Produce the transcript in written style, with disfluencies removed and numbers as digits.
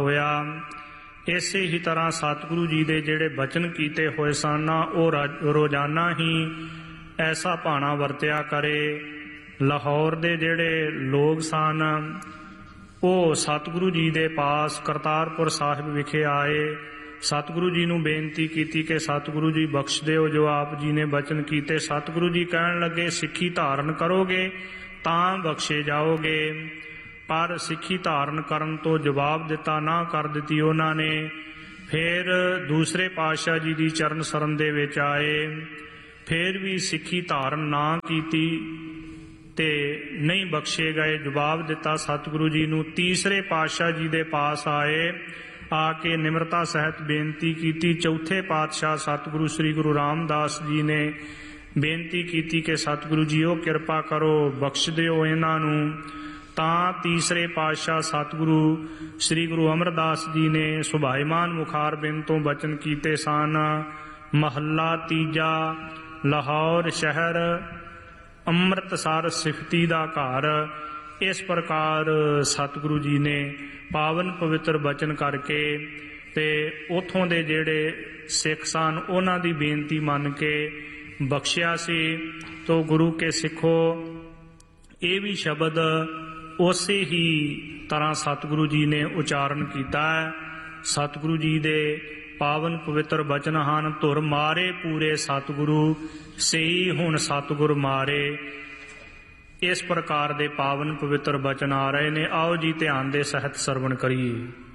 ਹੋਇਆ। ਇਸੇ ਹੀ ਤਰ੍ਹਾਂ ਸਤਿਗੁਰੂ ਜੀ ਦੇ ਜਿਹੜੇ ਬਚਨ ਕੀਤੇ ਹੋਏ ਸਨ ਉਹ ਰੋਜ਼ਾਨਾ ਹੀ ਐਸਾ ਭਾਣਾ ਵਰਤਿਆ ਕਰੇ। ਲਾਹੌਰ ਦੇ ਜਿਹੜੇ ਲੋਕ ਸਨ ਉਹ ਸਤਿਗੁਰੂ ਜੀ ਦੇ ਪਾਸ ਕਰਤਾਰਪੁਰ ਸਾਹਿਬ ਵਿਖੇ ਆਏ। ਸਤਿਗੁਰੂ ਜੀ ਨੂੰ ਬੇਨਤੀ ਕੀਤੀ ਕਿ ਸਤਿਗੁਰੂ ਜੀ ਬਖਸ਼ ਦਿਓ ਜੋ ਆਪ ਜੀ ਨੇ ਬਚਨ ਕੀਤੇ। ਸਤਿਗੁਰੂ ਜੀ ਕਹਿਣ ਲੱਗੇ ਸਿੱਖੀ ਧਾਰਨ ਕਰੋਗੇ ਤਾਂ ਬਖਸ਼ੇ ਜਾਓਗੇ। ਪਰ ਸਿੱਖੀ ਧਾਰਨ ਕਰਨ ਤੋਂ ਜਵਾਬ ਦਿੱਤਾ, ਨਾ ਕਰ ਦਿੱਤੀ ਉਹਨਾਂ ਨੇ। ਫਿਰ ਦੂਸਰੇ ਪਾਤਸ਼ਾਹ ਜੀ ਦੀ ਚਰਨ ਸਰਨ ਦੇ ਵਿੱਚ ਆਏ, ਫਿਰ ਵੀ ਸਿੱਖੀ ਧਾਰਨ ਨਾ ਕੀਤੀ ਤੇ ਨਹੀਂ ਬਖਸ਼ੇ ਗਏ। ਜਵਾਬ ਦਿੱਤਾ ਸਤਿਗੁਰੂ ਜੀ ਨੂੰ। ਤੀਸਰੇ ਪਾਤਸ਼ਾਹ ਜੀ ਦੇ ਪਾਸ ਆਏ, ਆ ਕੇ ਨਿਮਰਤਾ ਸਹਿਤ ਬੇਨਤੀ ਕੀਤੀ। ਚੌਥੇ ਪਾਤਸ਼ਾਹ ਸਤਿਗੁਰੂ ਸ੍ਰੀ ਗੁਰੂ ਰਾਮਦਾਸ ਜੀ ਨੇ ਬੇਨਤੀ ਕੀਤੀ ਕਿ ਸਤਿਗੁਰੂ ਜੀ ਉਹ ਕਿਰਪਾ ਕਰੋ, ਬਖਸ਼ ਦਿਓ ਇਹਨਾਂ ਨੂੰ। ਤਾਂ ਤੀਸਰੇ ਪਾਤਸ਼ਾਹ ਸਤਿਗੁਰੂ ਸ੍ਰੀ ਗੁਰੂ ਅਮਰਦਾਸ ਜੀ ਨੇ ਸੁਭਾਈਮਾਨ ਮੁਖਾਰਬਿੰਦ ਤੋਂ ਬਚਨ ਕੀਤੇ ਸਨ। ਮਹੱਲਾ ਤੀਜਾ। ਲਾਹੌਰ ਸ਼ਹਿਰ ਅੰਮ੍ਰਿਤਸਰ ਸਿਫਤੀ ਦਾ ਘਰ। ਇਸ ਪ੍ਰਕਾਰ ਸਤਿਗੁਰੂ ਜੀ ਨੇ ਪਾਵਨ ਪਵਿੱਤਰ ਬਚਨ ਕਰਕੇ ਤੇ ਉਥੋਂ ਦੇ ਜਿਹੜੇ ਸਿੱਖ ਸਨ ਉਹਨਾਂ ਦੀ ਬੇਨਤੀ ਮੰਨ ਕੇ ਬਖਸ਼ਿਆ ਸੀ। ਤੋ ਗੁਰੂ ਕੇ ਸਿੱਖੋ, ਇਹ ਵੀ ਸ਼ਬਦ ਉਸੇ ਹੀ ਤਰ੍ਹਾਂ ਸਤਿਗੁਰੂ ਜੀ ਨੇ ਉਚਾਰਨ ਕੀਤਾ ਹੈ। ਸਤਿਗੁਰੂ ਜੀ ਦੇ ਪਾਵਨ ਪਵਿੱਤਰ ਬਚਨ ਹਨ। ਧੁਰ ਮਾਰੇ ਪੂਰੇ ਸਤਿਗੁਰੂ, ਸਈ ਹੁਣ ਸਤਿਗੁਰ ਮਾਰੇ। ਇਸ ਪ੍ਰਕਾਰ ਦੇ ਪਾਵਨ ਪਵਿੱਤਰ ਬਚਨ ਆ ਰਹੇ ਨੇ। ਆਓ ਜੀ ਧਿਆਨ ਦੇ ਸਹਿਤ ਸਰਵਣ ਕਰੀਏ।